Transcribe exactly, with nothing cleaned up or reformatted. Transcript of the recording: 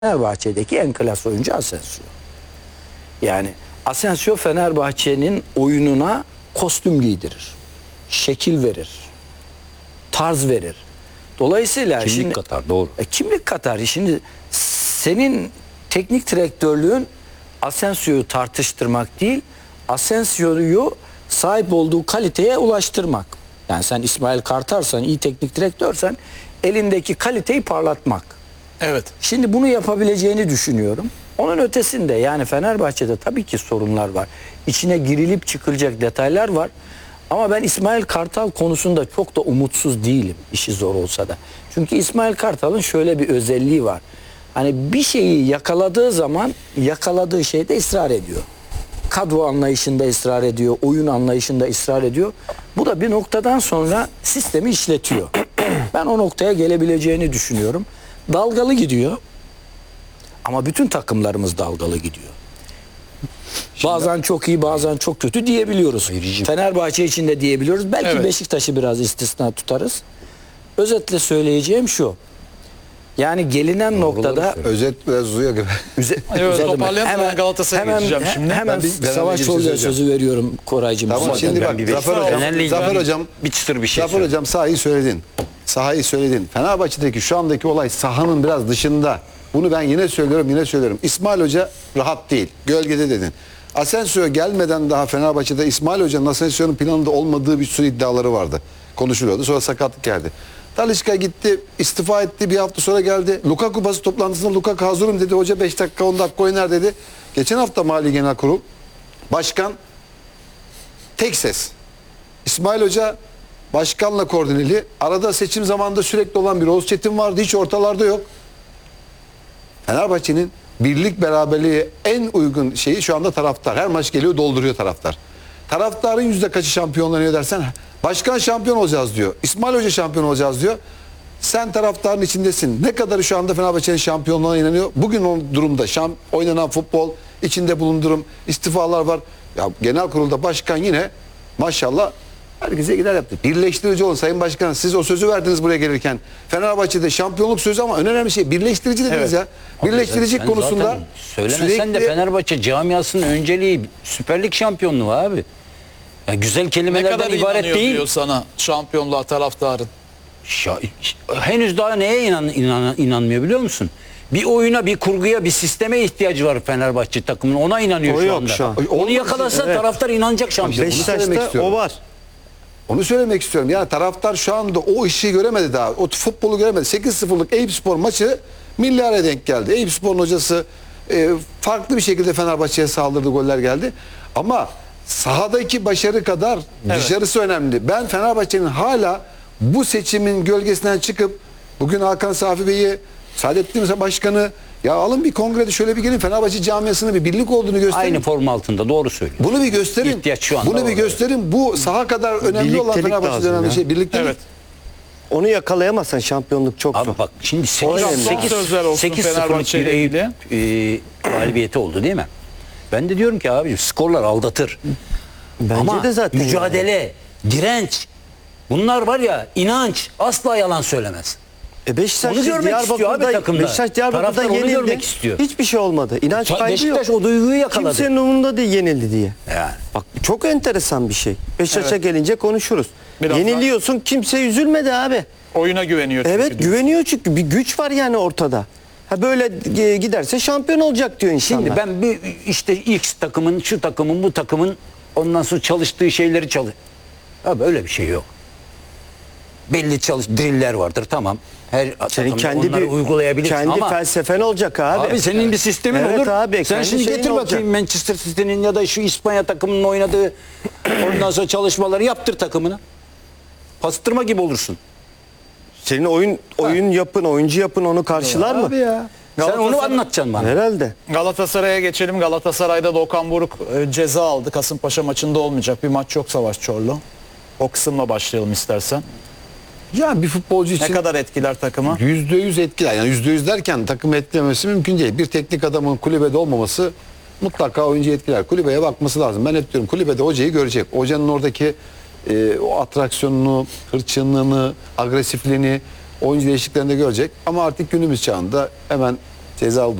Fenerbahçe'deki en klas oyuncu Asensio. Yani Asensio Fenerbahçe'nin oyununa kostüm giydirir. Şekil verir. Tarz verir. Dolayısıyla kimlik şimdi, katar, doğru. E, kimlik katar. Şimdi senin teknik direktörlüğün Asensio'yu tartıştırmak değil, Asensio'yu sahip olduğu kaliteye ulaştırmak. Yani sen İsmail Kartal'san, iyi teknik direktörsen elindeki kaliteyi parlatmak. Evet. Şimdi bunu yapabileceğini düşünüyorum. Onun ötesinde yani Fenerbahçe'de tabii ki sorunlar var. İçine girilip çıkılacak detaylar var. Ama ben İsmail Kartal konusunda çok da umutsuz değilim, işi zor olsa da. Çünkü İsmail Kartal'ın şöyle bir özelliği var. Hani bir şeyi yakaladığı zaman yakaladığı şeyde ısrar ediyor. Kadro anlayışında ısrar ediyor, oyun anlayışında ısrar ediyor. Bu da bir noktadan sonra sistemi işletiyor. Ben o noktaya gelebileceğini düşünüyorum. Dalgalı gidiyor. Ama bütün takımlarımız dalgalı gidiyor. Şimdi, bazen çok iyi, bazen çok kötü diyebiliyoruz. Ayrıcım. Fenerbahçe için de diyebiliyoruz. Belki evet. Beşiktaş'ı biraz istisna tutarız. Özetle söyleyeceğim şu. Yani gelinen Doğru noktada özet biraz uzuyor gibi. Üze, evet, toparlayalım. Hemen Galatasaray'a geçeceğim şimdi. Hemen bir Savaş Çorlu'ya sözü veriyorum Koraycığım. Tamam şimdi bak Zafer Hocam, Zafer Hocam bir çıtır bir şey. Zafer Hocam sahayı söyledin. Sahayı söyledin. Fenerbahçe'deki şu andaki olay sahanın biraz dışında. Bunu ben yine söylüyorum, yine söylüyorum. İsmail Hoca rahat değil. Gölgede dedin. Asensio gelmeden daha Fenerbahçe'de İsmail Hoca'nın Asensio'nun planında olmadığı bir sürü iddiaları vardı. Konuşuluyordu. Sonra sakatlık geldi. Talisca gitti, istifa etti, bir hafta sonra geldi. Lukaku basın toplantısında Lukaku hazırım dedi. Hoca beş dakika on dakika oynar dedi. Geçen hafta Mali Genel Kurul Başkan tek ses. İsmail Hoca başkanla koordineli. Arada seçim zamanında sürekli olan bir Oğuz Çetin vardı. Hiç ortalarda yok. Fenerbahçe'nin birlik beraberliğe en uygun şeyi şu anda taraftar. Her maç geliyor dolduruyor taraftar. Taraftarın yüzde kaçı şampiyonlanıyor dersen başkan şampiyon olacağız diyor. İsmail Hoca şampiyon olacağız diyor. Sen taraftarın içindesin. Ne kadarı şu anda Fenerbahçe'nin şampiyonluğuna inanıyor? Bugün o durumda şam, oynanan futbol, içinde bulundurum, istifalar var. Ya genel kurulda başkan yine maşallah herkese gider yaptı. Birleştirici olun Sayın Başkan. Siz o sözü verdiniz buraya gelirken. Fenerbahçe'de şampiyonluk sözü ama en önemli şey birleştirici dediniz evet. ya. Birleştirici Abi konusunda söylemesen sürekli... de Fenerbahçe camiasının önceliği Süper Lig şampiyonluğu abi. Ya güzel kelimelerden ibaret değil. Diyor sana şampiyonluğa taraftarın? Ya, henüz daha neye inan, inan, inanmıyor biliyor musun? Bir oyuna, bir kurguya, bir sisteme ihtiyacı var Fenerbahçe takımının. Ona inanıyor o şu anda. Şu an. Onu yakalasa evet. taraftar inanacak şampiyon. Beşiktaş'ta o var. Onu söylemek istiyorum. Yani taraftar şu anda o işi göremedi daha. O futbolu göremedi. sekiz sıfırlık Eyüpspor maçı milyara denk geldi. Eyüpspor'un hocası e, farklı bir şekilde Fenerbahçe'ye saldırdı, goller geldi. Ama sahadaki başarı kadar evet. dışarısı önemli. Ben Fenerbahçe'nin hala bu seçimin gölgesinden çıkıp bugün Hakan Safi Bey'i, Saadettin Başkanı ya alın bir kongrede şöyle bir gelin Fenerbahçe camiasının bir birlik olduğunu gösterin. Aynı form altında doğru söylüyor. Bunu bir gösterin. İhtiyaç şu anda Bunu bir gösterin. Bu saha kadar önemli olan Fenerbahçe'de önemli şey. Birliktelik. Evet. Onu yakalayamazsan şampiyonluk çok Abi zor. bak şimdi sekiz sıfırlık bir Eyüp e, galibiyeti oldu değil mi? Ben de diyorum ki abi skorlar aldatır. Bence Ama de zaten mücadele, yani. direnç, bunlar var ya inanç asla yalan söylemez. E Beşiktaş onu görmek istiyor abi takımda. Beşiktaş Diyarbakır'da yenildi. Görmek istiyor. Hiçbir şey olmadı. İnanç kaybı yok. Beşiktaş o duyguyu yakaladı. Kimsenin umurunda değil yenildi diye. Yani. Bak çok enteresan bir şey. Beşiktaş'a evet. gelince konuşuruz. Biraz Yeniliyorsun daha... kimse üzülmedi abi. Oyuna güveniyor çünkü. Evet diyor. güveniyor çünkü bir güç var yani ortada. Ha böyle giderse şampiyon olacak diyor insanlar. Şimdi ben bir işte X takımın, şu takımın, bu takımın ondan sonra çalıştığı şeyleri çalış. Abi öyle bir şey yok. Belli çalış driller vardır tamam. Her senin kendi onları bir uygulayabilirsin kendi ama felsefen olacak abi. Abi senin evet. bir sistemin evet olur. Abi, sen şimdi getir bakayım olacak. Manchester City'nin ya da şu İspanya takımının oynadığı ondan sonra çalışmaları yaptır takımına. Pastırma gibi olursun. Senin oyun oyun ha. yapın, oyuncu yapın onu karşılar ya mı? Abi ya. Sen onu anlatacaksın bana. Herhalde. Galatasaray'a geçelim. Galatasaray'da da Okan Buruk e, ceza aldı. Kasımpaşa maçında olmayacak. Bir maç yok Savaş Çorlu. O kısımla başlayalım istersen. Ya bir futbolcu için ne kadar etkiler takımı? Yüzde yüz etkiler. Yani yüzde yüz derken takımı etkilemesi mümkün değil. Bir teknik adamın kulübede olmaması mutlaka oyuncuyu etkiler. Kulübeye bakması lazım. Ben hep diyorum kulübede hocayı görecek. Hocanın oradaki e, o atraksiyonunu, hırçınlığını, agresifliğini oyuncu değişikliklerinde görecek. Ama artık günümüz çağında hemen Cezalı